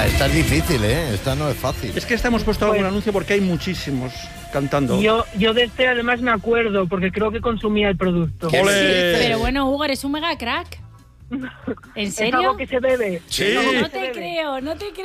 esta es difícil, ¿eh? Esta no es fácil. Es que esta hemos puesto algún anuncio porque hay muchísimos cantando. Yo de este además me acuerdo, porque creo que consumía el producto. ¡Ole! Pero bueno, Hugo, eres un mega crack. ¿En ¿Es serio? algo que se bebe? Sí. No te creo, no te creo.